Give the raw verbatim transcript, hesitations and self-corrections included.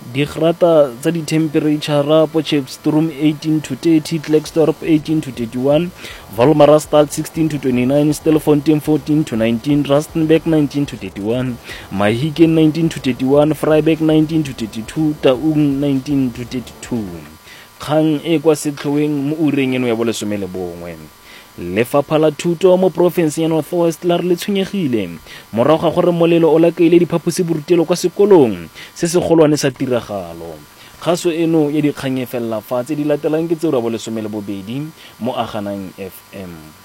Digrata tsa di-temperature Potchefstroom eighteen to thirty, Klerksdorp eighteen to thirty-one, Wolmaranstad sixteen to twenty-nine, Stilfontein fourteen to nineteen, Rustenburg nineteen to thirty-one, Mahikeng nineteen to thirty-one, Vryburg nineteen to thirty-two, Taung nineteen to thirty-two. Kgang e kwa setlhoeng mo ureng eno ya bolesome le bongwe. Lefapha la Thuto mo province ya North West la re le tshwenyegile morago ga gore molelo o lakaile diphaposiborutelo kwa sekolong se se golwane sa tiragalo. Kgaso eno ya dikgang e fella fa tse di latelang ke tseo ra bolesome le bobedi mo Aganang F M.